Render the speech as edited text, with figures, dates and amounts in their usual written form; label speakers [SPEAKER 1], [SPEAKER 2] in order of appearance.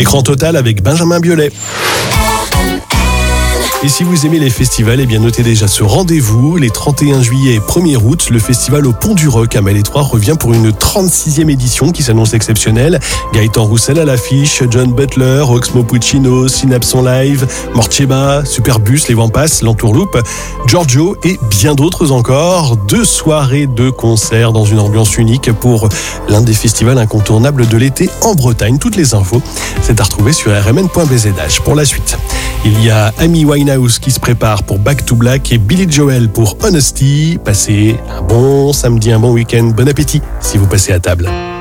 [SPEAKER 1] Écran total avec Benjamin Biolay. Et si vous aimez les festivals, bien notez déjà ce rendez-vous. Les 31 juillet et 1er août, le festival au Pont du Roc à Malétroit revient pour une 36e édition qui s'annonce exceptionnelle. Gaëtan Roussel à l'affiche, John Butler, Oxmo Puccino, Synapse en live, Morcheba, Superbus, Les Vents Passent, l'Entourloupe, Giorgio et bien d'autres encore. 2 soirées de concerts dans une ambiance unique pour l'un des festivals incontournables de l'été en Bretagne. Toutes les infos, c'est à retrouver sur rmn.bzh. Pour la suite, il y a Amy Winehouse qui se prépare pour Back to Black et Billy Joel pour Honesty. Passez un bon samedi, un bon week-end. Bon appétit si vous passez à table.